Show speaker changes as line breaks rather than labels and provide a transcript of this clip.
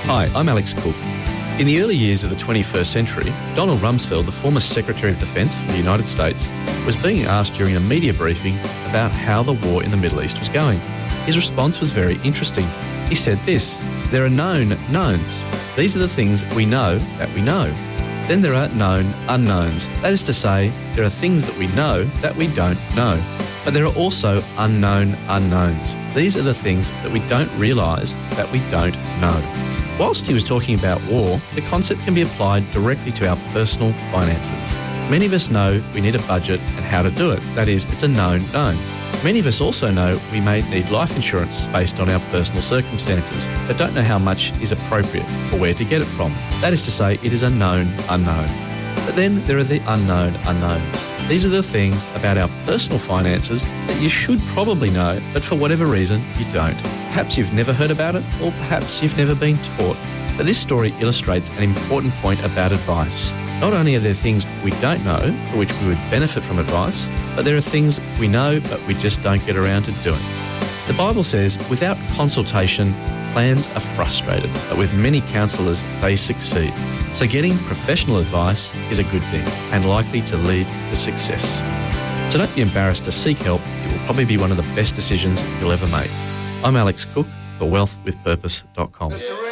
Hi, I'm Alex Cook. In the early years of the 21st century, Donald Rumsfeld, the former Secretary of Defence for the United States, was being asked during a media briefing about how the war in the Middle East was going. His response was very interesting. He said this: there are known knowns. These are the things we know that we know. Then there are known unknowns. That is to say, there are things that we know that we don't know. But there are also unknown unknowns. These are the things that we don't realise that we don't know. Whilst he was talking about war, the concept can be applied directly to our personal finances. Many of us know we need a budget and how to do it. That is, it's a known known. Many of us also know we may need life insurance based on our personal circumstances, but don't know how much is appropriate or where to get it from. That is to say, it is a known unknown. But then there are the unknown unknowns. These are the things about our personal finances that you should probably know, but for whatever reason, you don't. Perhaps you've never heard about it, or perhaps you've never been taught. But this story illustrates an important point about advice. Not only are there things we don't know for which we would benefit from advice, but there are things we know but we just don't get around to doing. The Bible says, without consultation, plans are frustrated, but with many counsellors, they succeed. So getting professional advice is a good thing and likely to lead to success. So don't be embarrassed to seek help. It will probably be one of the best decisions you'll ever make. I'm Alex Cook for wealthwithpurpose.com.